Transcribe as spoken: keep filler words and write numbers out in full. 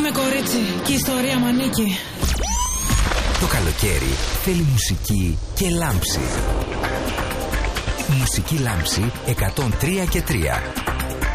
Είμαι κορίτσι και η ιστορία μ' ανήκει. Το καλοκαίρι θέλει μουσική και λάμψη. Μουσική λάμψη εκατόν τρία και τρία.